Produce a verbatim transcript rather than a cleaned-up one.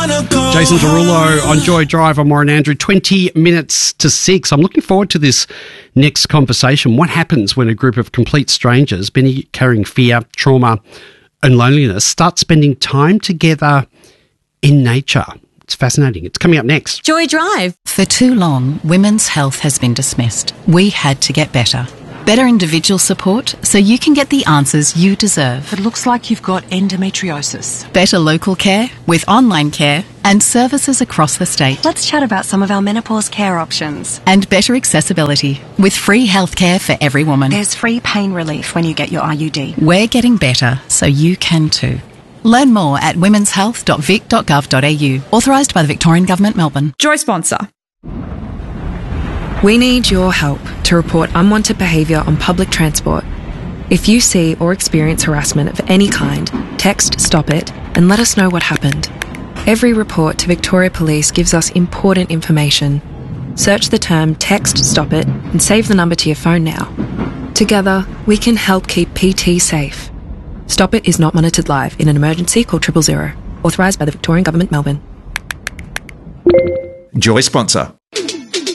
Jason Derulo on Joy Drive. I'm Warren Andrew. twenty minutes to six. I'm looking forward to this next conversation. What happens when a group of complete strangers, many carrying fear, trauma and loneliness, start spending time together in nature? It's fascinating. It's coming up next. Joy Drive. For too long, women's health has been dismissed. We had to get better. Better individual support so you can get the answers you deserve. It looks like you've got endometriosis. Better local care with online care and services across the state. Let's chat about some of our menopause care options. And better accessibility with free healthcare for every woman. There's free pain relief when you get your I U D. We're getting better so you can too. Learn more at womens health dot vic dot gov dot a u. Authorised by the Victorian Government, Melbourne. Joy sponsor. We need your help to report unwanted behaviour on public transport. If you see or experience harassment of any kind, text Stop It and let us know what happened. Every report to Victoria Police gives us important information. Search the term Text Stop It and save the number to your phone now. Together, we can help keep P T safe. Stop It is not monitored live. In an emergency, call triple zero. Authorised by the Victorian Government, Melbourne. Joy sponsor.